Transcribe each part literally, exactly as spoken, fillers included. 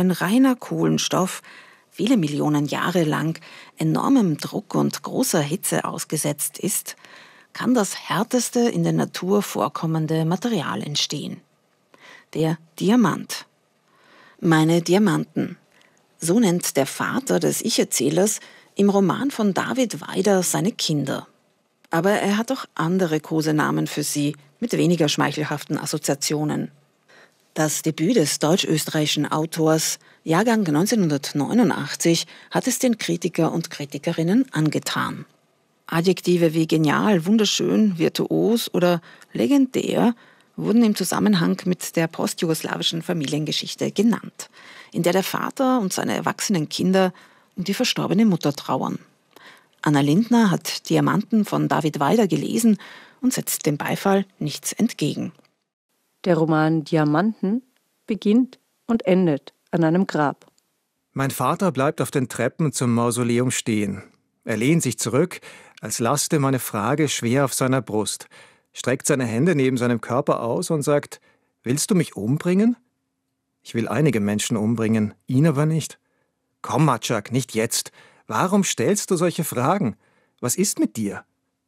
Wenn reiner Kohlenstoff viele Millionen Jahre lang enormem Druck und großer Hitze ausgesetzt ist, kann das härteste in der Natur vorkommende Material entstehen. Der Diamant. Meine Diamanten. So nennt der Vater des Ich-Erzählers im Roman von David Weider seine Kinder. Aber er hat auch andere Kosenamen für sie mit weniger schmeichelhaften Assoziationen. Das Debüt des deutsch-österreichischen Autors, Jahrgang neunzehnhundertneunundachtzig, hat es den Kritiker und Kritikerinnen angetan. Adjektive wie genial, wunderschön, virtuos oder legendär wurden im Zusammenhang mit der postjugoslawischen Familiengeschichte genannt, in der der Vater und seine erwachsenen Kinder um die verstorbene Mutter trauern. Anna Lindner hat Diamanten von David Weider gelesen und setzt dem Beifall nichts entgegen. Der Roman Diamanten beginnt und endet an einem Grab. Mein Vater bleibt auf den Treppen zum Mausoleum stehen. Er lehnt sich zurück, als laste meine Frage schwer auf seiner Brust, streckt seine Hände neben seinem Körper aus und sagt: »Willst du mich umbringen?« »Ich will einige Menschen umbringen, ihn aber nicht.« »Komm, Matschak, nicht jetzt. Warum stellst du solche Fragen? Was ist mit dir?«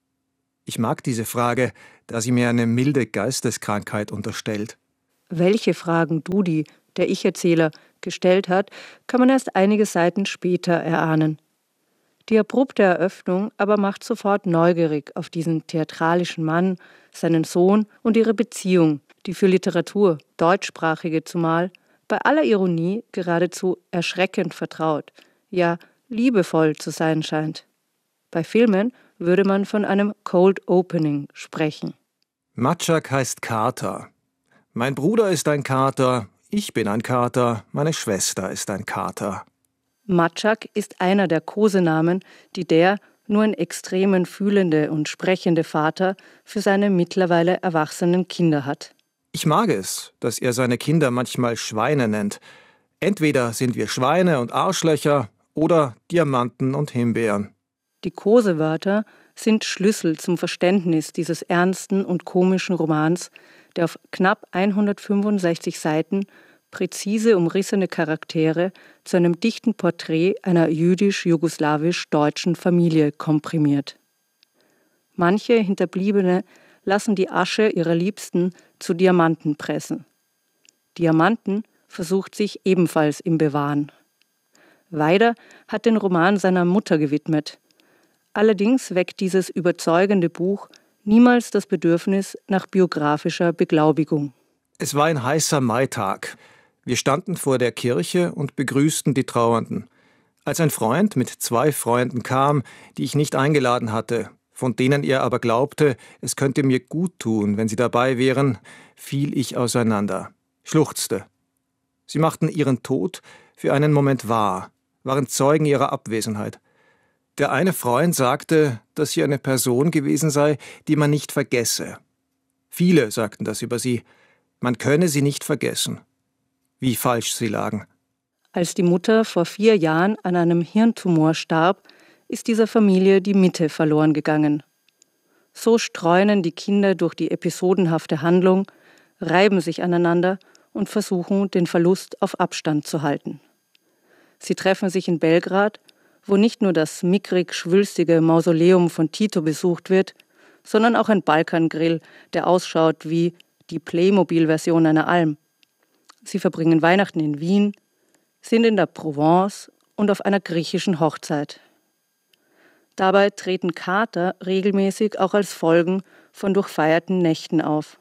Ich mag diese Frage, da sie mir eine milde Geisteskrankheit unterstellt. Welche Fragen Dudi, der Ich-Erzähler, gestellt hat, kann man erst einige Seiten später erahnen. Die abrupte Eröffnung aber macht sofort neugierig auf diesen theatralischen Mann, seinen Sohn und ihre Beziehung, die für Literatur, deutschsprachige zumal, bei aller Ironie geradezu erschreckend vertraut, ja liebevoll zu sein scheint. Bei Filmen würde man von einem Cold Opening sprechen. Matschak heißt Kater. Mein Bruder ist ein Kater, ich bin ein Kater, meine Schwester ist ein Kater. Matschak ist einer der Kosenamen, die der nur in Extremen fühlende und sprechende Vater für seine mittlerweile erwachsenen Kinder hat. Ich mag es, dass er seine Kinder manchmal Schweine nennt. Entweder sind wir Schweine und Arschlöcher oder Diamanten und Himbeeren. Die Kosewörter sind Schlüssel zum Verständnis dieses ernsten und komischen Romans, der auf knapp hundertfünfundsechzig Seiten präzise umrissene Charaktere zu einem dichten Porträt einer jüdisch-jugoslawisch-deutschen Familie komprimiert. Manche Hinterbliebene lassen die Asche ihrer Liebsten zu Diamanten pressen. Diamanten versucht sich ebenfalls im Bewahren. Weider hat den Roman seiner Mutter gewidmet. Allerdings weckt dieses überzeugende Buch niemals das Bedürfnis nach biografischer Beglaubigung. Es war ein heißer Maitag. Wir standen vor der Kirche und begrüßten die Trauernden. Als ein Freund mit zwei Freunden kam, die ich nicht eingeladen hatte, von denen er aber glaubte, es könnte mir gut tun, wenn sie dabei wären, fiel ich auseinander, schluchzte. Sie machten ihren Tod für einen Moment wahr, waren Zeugen ihrer Abwesenheit. Der eine Freund sagte, dass sie eine Person gewesen sei, die man nicht vergesse. Viele sagten das über sie. Man könne sie nicht vergessen. Wie falsch sie lagen. Als die Mutter vor vier Jahren an einem Hirntumor starb, ist dieser Familie die Mitte verloren gegangen. So streunen die Kinder durch die episodenhafte Handlung, reiben sich aneinander und versuchen, den Verlust auf Abstand zu halten. Sie treffen sich in Belgrad, wo nicht nur das mickrig-schwülstige Mausoleum von Tito besucht wird, sondern auch ein Balkangrill, der ausschaut wie die Playmobil-Version einer Alm. Sie verbringen Weihnachten in Wien, sind in der Provence und auf einer griechischen Hochzeit. Dabei treten Kater regelmäßig auch als Folgen von durchfeierten Nächten auf.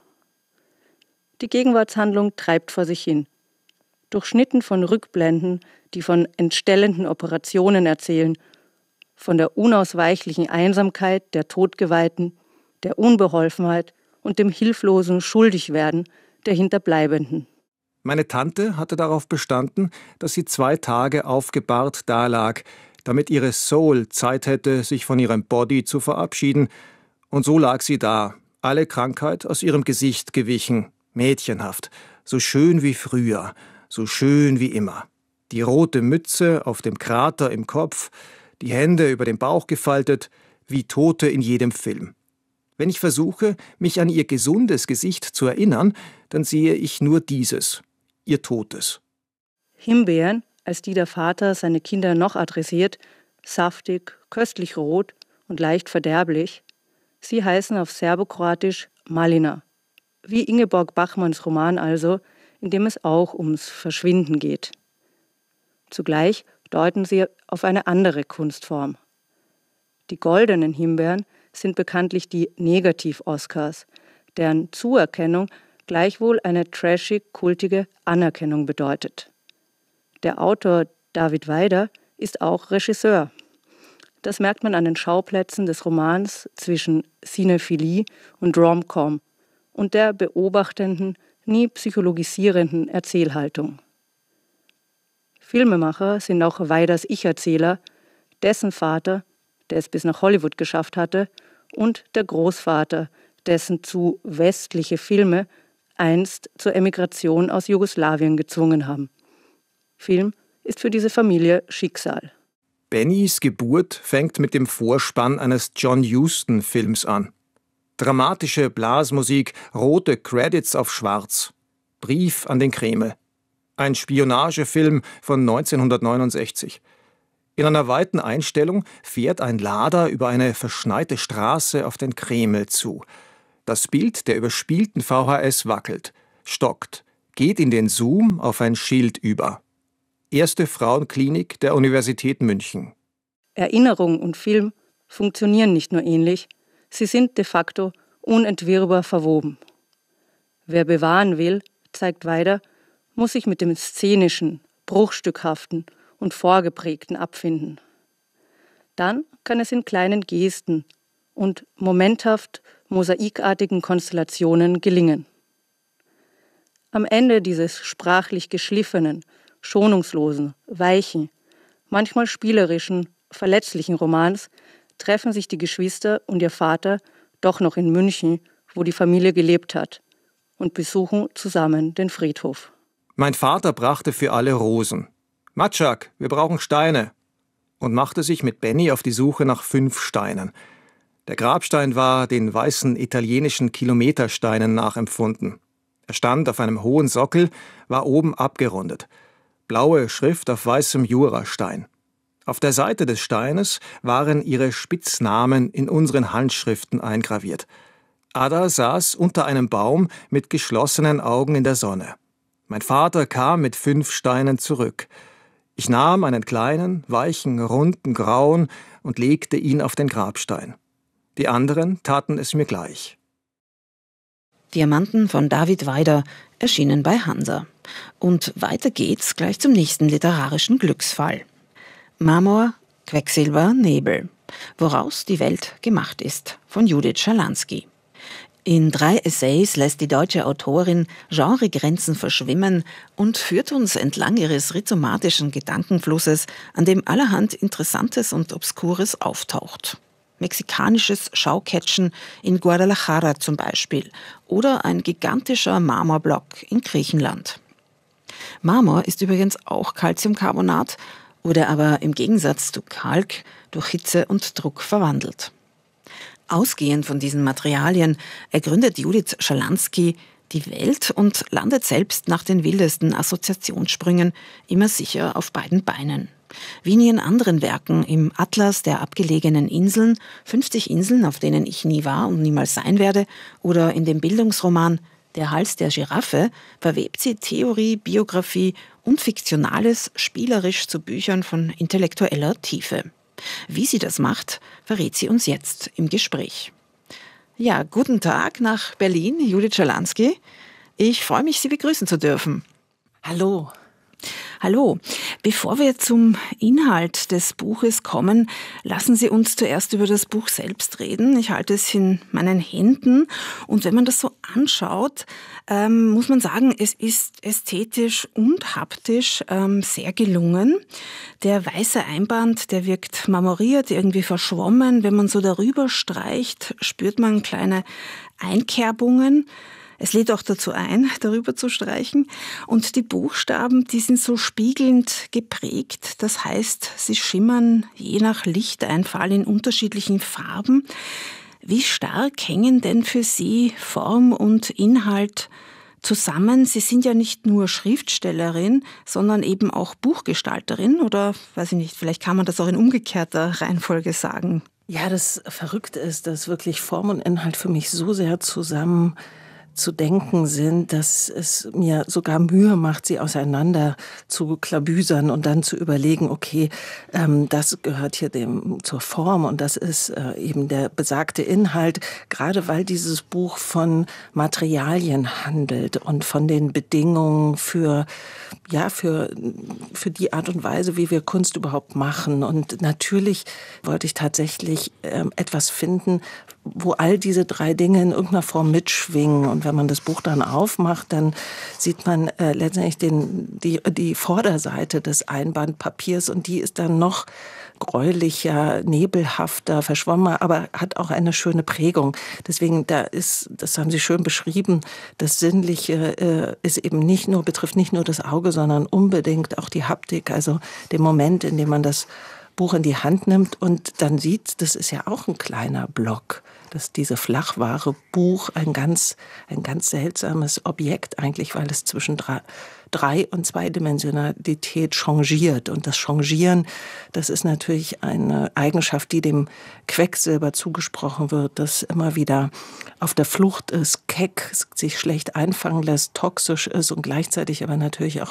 Die Gegenwartshandlung treibt vor sich hin. Durchschnitten von Rückblenden, die von entstellenden Operationen erzählen, von der unausweichlichen Einsamkeit der Todgeweihten, der Unbeholfenheit und dem hilflosen Schuldigwerden der Hinterbleibenden. Meine Tante hatte darauf bestanden, dass sie zwei Tage aufgebahrt dalag, damit ihre Soul Zeit hätte, sich von ihrem Body zu verabschieden. Und so lag sie da, alle Krankheit aus ihrem Gesicht gewichen, mädchenhaft, so schön wie früher, so schön wie immer. Die rote Mütze auf dem Krater im Kopf, die Hände über den Bauch gefaltet, wie Tote in jedem Film. Wenn ich versuche, mich an ihr gesundes Gesicht zu erinnern, dann sehe ich nur dieses, ihr totes. Himbeeren, als die der Vater seine Kinder noch adressiert, saftig, köstlich rot und leicht verderblich. Sie heißen auf Serbokroatisch Malina. Wie Ingeborg Bachmanns Roman also, in dem es auch ums Verschwinden geht. Zugleich deuten sie auf eine andere Kunstform. Die goldenen Himbeeren sind bekanntlich die Negativ-Oscars, deren Zuerkennung gleichwohl eine trashig-kultige Anerkennung bedeutet. Der Autor David Weider ist auch Regisseur. Das merkt man an den Schauplätzen des Romans zwischen Cinephilie und Rom-Com und der beobachtenden, nie psychologisierenden Erzählhaltung. Filmemacher sind auch Weiders Ich-Erzähler, dessen Vater, der es bis nach Hollywood geschafft hatte, und der Großvater, dessen zu westliche Filme einst zur Emigration aus Jugoslawien gezwungen haben. Film ist für diese Familie Schicksal. Bennys Geburt fängt mit dem Vorspann eines John Huston-Films an. Dramatische Blasmusik, rote Credits auf schwarz. Brief an den Kreml. Ein Spionagefilm von neunzehnhundertneunundsechzig. In einer weiten Einstellung fährt ein Lader über eine verschneite Straße auf den Kreml zu. Das Bild der überspielten V H S wackelt, stockt, geht in den Zoom auf ein Schild über. Erste Frauenklinik der Universität München. Erinnerung und Film funktionieren nicht nur ähnlich, sie sind de facto unentwirrbar verwoben. Wer bewahren will, zeigt Weider, muss sich mit dem Szenischen, Bruchstückhaften und Vorgeprägten abfinden. Dann kann es in kleinen Gesten und momenthaft mosaikartigen Konstellationen gelingen. Am Ende dieses sprachlich geschliffenen, schonungslosen, weichen, manchmal spielerischen, verletzlichen Romans treffen sich die Geschwister und ihr Vater doch noch in München, wo die Familie gelebt hat, und besuchen zusammen den Friedhof. Mein Vater brachte für alle Rosen. Matschak, wir brauchen Steine. Und machte sich mit Benny auf die Suche nach fünf Steinen. Der Grabstein war den weißen italienischen Kilometersteinen nachempfunden. Er stand auf einem hohen Sockel, war oben abgerundet. Blaue Schrift auf weißem Jurastein. Auf der Seite des Steines waren ihre Spitznamen in unseren Handschriften eingraviert. Ada saß unter einem Baum mit geschlossenen Augen in der Sonne. Mein Vater kam mit fünf Steinen zurück. Ich nahm einen kleinen, weichen, runden, grauen und legte ihn auf den Grabstein. Die anderen taten es mir gleich. Diamanten von David Weider, erschienen bei Hansa. Und weiter geht's gleich zum nächsten literarischen Glücksfall. Marmor, Quecksilber, Nebel. Woraus die Welt gemacht ist, von Judith Schalansky. In drei Essays lässt die deutsche Autorin Genregrenzen verschwimmen und führt uns entlang ihres rhizomatischen Gedankenflusses, an dem allerhand Interessantes und Obskures auftaucht. Mexikanisches Schauketschen in Guadalajara zum Beispiel oder ein gigantischer Marmorblock in Griechenland. Marmor ist übrigens auch Calciumcarbonat, wurde aber im Gegensatz zu Kalk durch Hitze und Druck verwandelt. Ausgehend von diesen Materialien ergründet Judith Schalansky die Welt und landet selbst nach den wildesten Assoziationssprüngen immer sicher auf beiden Beinen. Wie in ihren anderen Werken im Atlas der abgelegenen Inseln, fünfzig Inseln, auf denen ich nie war und niemals sein werde, oder in dem Bildungsroman Der Hals der Giraffe, verwebt sie Theorie, Biografie und Fiktionales spielerisch zu Büchern von intellektueller Tiefe. Wie sie das macht, verrät sie uns jetzt im Gespräch. Ja, guten Tag nach Berlin, Judith Schalansky. Ich freue mich, Sie begrüßen zu dürfen. Hallo. Hallo. Bevor wir zum Inhalt des Buches kommen, lassen Sie uns zuerst über das Buch selbst reden. Ich halte es in meinen Händen und wenn man das so anschaut, ähm, muss man sagen, es ist ästhetisch und haptisch ähm, sehr gelungen. Der weiße Einband, der wirkt marmoriert, irgendwie verschwommen. Wenn man so darüber streicht, spürt man kleine Einkerbungen. Es lädt auch dazu ein, darüber zu streichen. Und die Buchstaben, die sind so spiegelnd geprägt. Das heißt, sie schimmern je nach Lichteinfall in unterschiedlichen Farben. Wie stark hängen denn für Sie Form und Inhalt zusammen. Sie sind ja nicht nur Schriftstellerin, sondern eben auch Buchgestalterin. Oder, weiß ich nicht, vielleicht kann man das auch in umgekehrter Reihenfolge sagen. Ja, das Verrückte ist, dass wirklich Form und Inhalt für mich so sehr zusammen zu denken sind, dass es mir sogar Mühe macht, sie auseinander zu klabüsern und dann zu überlegen, okay, ähm, das gehört hier dem zur Form und das ist äh, eben der besagte Inhalt, gerade weil dieses Buch von Materialien handelt und von den Bedingungen für, ja, für, für die Art und Weise, wie wir Kunst überhaupt machen. Und natürlich wollte ich tatsächlich äh, etwas finden, wo all diese drei Dinge in irgendeiner Form mitschwingen. Und wenn man das Buch dann aufmacht, dann sieht man äh, letztendlich den, die, die Vorderseite des Einbandpapiers und die ist dann noch gräulicher, nebelhafter, verschwommener, aber hat auch eine schöne Prägung. Deswegen, da ist, das haben Sie schön beschrieben, das Sinnliche äh, ist eben nicht nur, betrifft nicht nur das Auge, sondern unbedingt auch die Haptik, also den Moment, in dem man das Buch in die Hand nimmt und dann sieht, das ist ja auch ein kleiner Block, dass diese Flachware Buch ein ganz, ein ganz seltsames Objekt eigentlich, weil es zwischen drei, drei und Zweidimensionalität changiert. Und das Changieren, das ist natürlich eine Eigenschaft, die dem Quecksilber zugesprochen wird, das immer wieder auf der Flucht ist, keck, sich schlecht einfangen lässt, toxisch ist und gleichzeitig aber natürlich auch